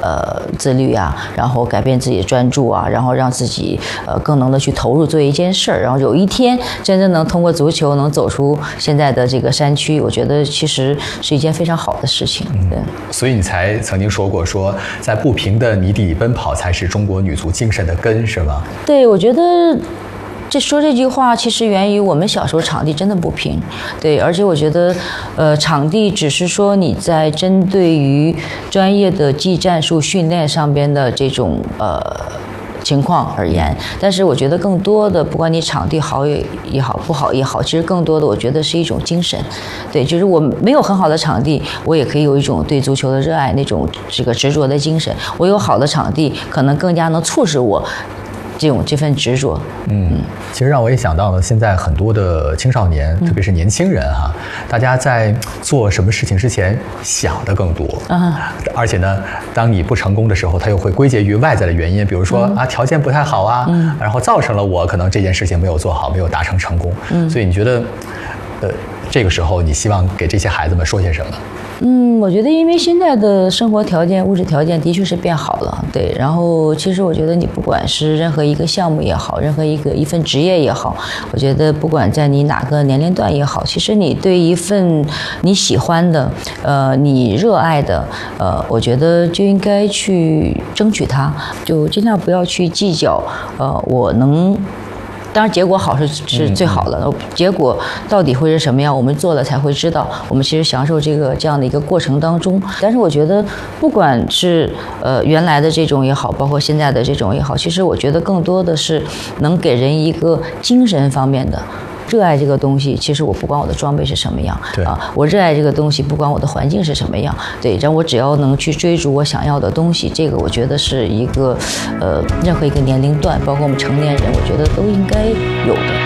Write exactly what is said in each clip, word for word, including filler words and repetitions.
呃自律啊，然后改变自己的专注啊，然后让自己呃更能的去投入做一件事儿，然后有一天真正能通过足球能走出现在的这个山区，我觉得其实是一件非常好的事情。对， 嗯、所以你才曾经说过，说在不平的泥地里奔跑才是中国女足精神的根，是吗？ 对，我觉得。这说这句话其实源于我们小时候场地真的不平，对，而且我觉得，呃，场地只是说你在针对于专业的技战术训练上边的这种呃情况而言，但是我觉得更多的，不管你场地好也也好，不好也好，其实更多的我觉得是一种精神，对，就是我没有很好的场地，我也可以有一种对足球的热爱，那种这个执着的精神，我有好的场地，可能更加能促使我。这种这份执着， 嗯，其实让我也想到了，现在很多的青少年，嗯、特别是年轻人哈、啊，大家在做什么事情之前想的更多，啊，而且呢，当你不成功的时候，他又会归结于外在的原因，比如说、嗯、啊条件不太好啊，嗯、然后造成了我可能这件事情没有做好，没有达成成功。嗯，所以你觉得，呃，这个时候你希望给这些孩子们说些什么？ 嗯，我觉得因为现在的生活条件、物质条件的确是变好了，对。然后，其实我觉得你不管是任何一个项目也好，任何一个一份职业也好，我觉得不管在你哪个年龄段也好，其实你对一份你喜欢的、呃，你热爱的，呃，我觉得就应该去争取它，就尽量不要去计较，呃，我能。当然，结果好是是最好的。结果到底会是什么样，我们做了才会知道。我们其实享受这个这样的一个过程当中。但是我觉得，不管是呃原来的这种也好，包括现在的这种也好，其实我觉得更多的是能给人一个精神方面的。热爱这个东西，其实我不管我的装备是什么样， 对啊，我热爱这个东西，不管我的环境是什么样，对，然后我只要能去追逐我想要的东西，这个我觉得是一个，呃，任何一个年龄段，包括我们成年人，我觉得都应该有的。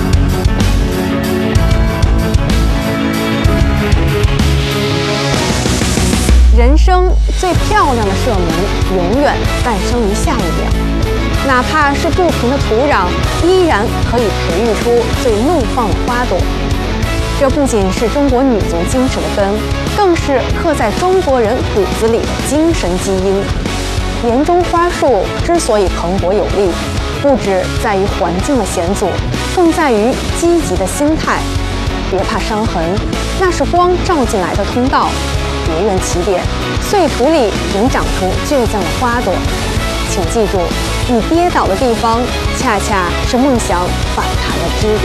人生最漂亮的射门，永远诞生于下一秒。哪怕是不平的土壤，依然可以培育出最怒放的花朵。这不仅是中国女足精神的根，更是刻在中国人骨子里的精神基因。年中花树之所以蓬勃有力，不只在于环境的险阻，更在于积极的心态。别怕伤痕，那是光照进来的通道。别怨起点，碎土里能长出倔强的花朵。请记住，你跌倒的地方，恰恰是梦想反弹的支点。